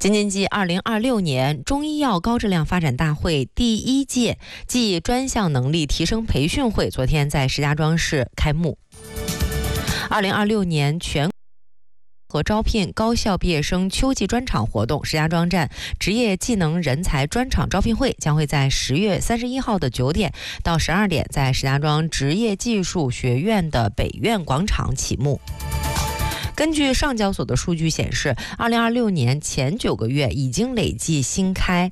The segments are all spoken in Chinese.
京津冀2026年中医药高质量发展大会第1届暨专项能力提升培训会昨天在石家庄市开幕。2026年全和招聘高校毕业生秋季专场活动石家庄站职业技能人才专场招聘会将会在10月31号的9点到12点在石家庄职业技术学院的北苑广场启幕。根据上交所的数据显示，2026年前9个月已经累计新开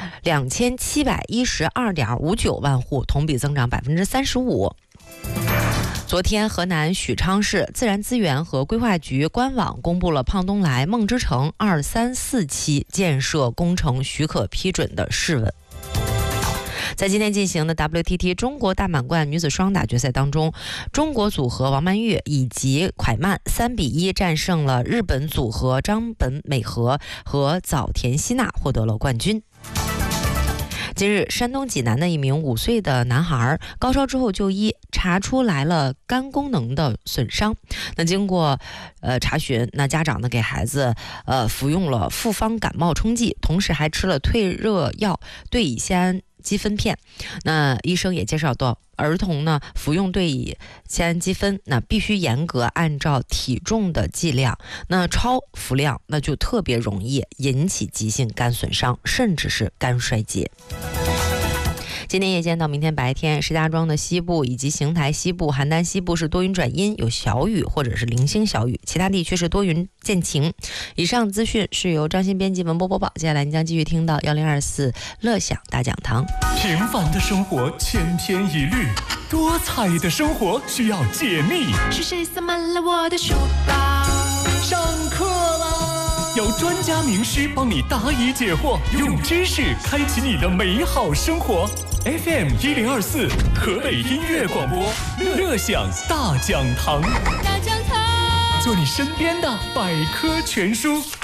2712.59万户，同比增长35%。昨天，河南许昌市自然资源和规划局官网公布了胖东来梦之城2、3、4期建设工程许可批准的示文。在今天进行的 WTT 中国大满贯女子双打决赛当中，中国组合王曼玉以及蒯曼3比1战胜了日本组合张本美和和早田希娜，获得了冠军。近日，山东济南的一名5岁的男孩高烧之后就医，查出来了肝功能的损伤。那经过查询，那家长呢给孩子服用了复方感冒冲剂，同时还吃了退热药对乙酰氨基酚片。那医生也介绍到，儿童呢服用对乙酰氨基酚，那必须严格按照体重的剂量，那超服量那就特别容易引起急性肝损伤，甚至是肝衰竭。今天夜间到明天白天，石家庄的西部以及邢台西部、邯郸西部是多云转阴，有小雨或者是零星小雨，其他地区是多云见晴。以上资讯是由张鑫编辑文播播报。接下来您将继续听到1024乐享大讲堂。 平凡的生活千篇一律，多彩的生活需要解密。 是谁塞满了我的书包？ 上课啦！有专家名师帮你答疑解惑，用知识开启你的美好生活。FM 1024河北音乐广播，乐享大讲堂， 大讲堂， 做你身边的百科全书。